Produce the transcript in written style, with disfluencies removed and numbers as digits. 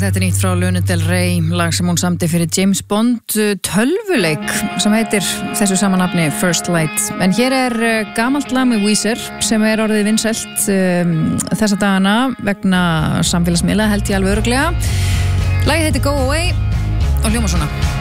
Þetta nýtt frá Lana Del Rey, lag sem hún samdi fyrir James Bond tölvuleik sem heitir þessu sama nafni First Light. En hér gamalt lag með Weezer sem orðið vinsælt þessa dagana vegna samfélagsmiðla held ég alveg örugglega. Lagið heitir Go Away og hljómar svona.